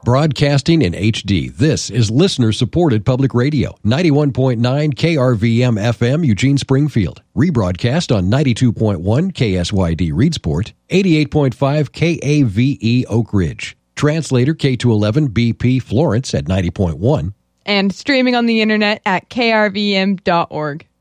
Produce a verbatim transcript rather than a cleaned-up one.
Broadcasting in H D, this is listener-supported public radio, ninety-one point nine K R V M F M, Eugene Springfield. Rebroadcast on ninety-two point one K S Y D Reedsport, eighty-eight point five K A V E Oak Ridge. Translator K two eleven B P Florence at ninety point one. And streaming on the internet at K R V M dot org.